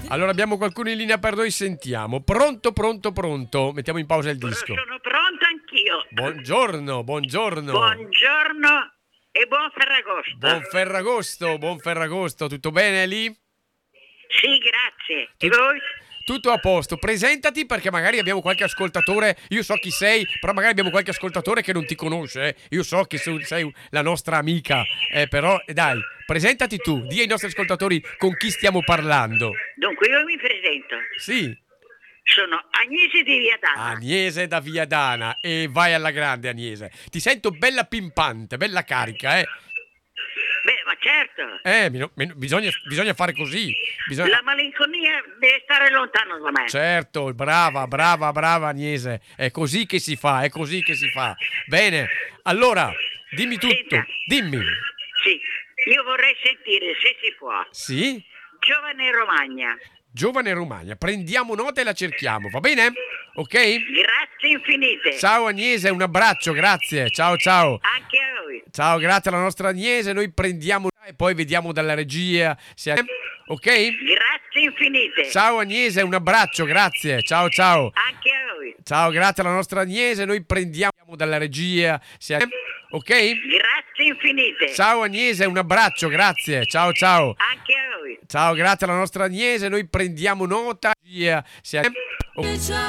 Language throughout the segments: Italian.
Allora abbiamo qualcuno in linea per noi, sentiamo. Pronto, pronto, pronto. Mettiamo in pausa il disco. Sono pronta anch'io. Buongiorno, buongiorno. Buongiorno e buon Ferragosto. Buon Ferragosto. Tutto bene lì? Sì, grazie. E voi? Tutto a posto, presentati perché magari abbiamo qualche ascoltatore, io so chi sei, però magari abbiamo qualche ascoltatore che non ti conosce, io so che sei la nostra amica, però dai, presentati tu, di ai nostri ascoltatori con chi stiamo parlando. Dunque io mi presento. Sì. Sono Agnese di Viadana. Agnese da Viadana, e vai alla grande Agnese, ti sento bella pimpante, bella carica, Beh, ma certo. Bisogna fare così. La malinconia deve stare lontano da me. Certo, brava Agnese. È così che si fa. Bene, allora, dimmi tutto. Senta. Dimmi. Sì, io vorrei sentire, se si può. Sì? Giovane Romagna. Prendiamo nota e la cerchiamo, va bene? Ok? Grazie infinite. Ciao Agnese, un abbraccio, grazie. Ciao. Anche a voi. Ciao, grazie alla nostra Agnese. Noi prendiamo e poi vediamo dalla regia se... Ok? Grazie infinite. Ciao Agnese, un abbraccio, grazie. Ciao. Anche a voi. Ciao, grazie alla nostra Agnese. Noi prendiamo dalla regia se... Ok? Grazie infinite. Ciao Agnese, un abbraccio, grazie. Ciao. Anche a voi. Ciao, grazie alla nostra Agnese. Noi prendiamo nota. Grazie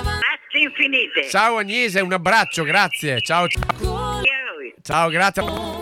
infinite. Ciao Agnese, un abbraccio, grazie. Ciao. Anche a voi. Ciao, grazie.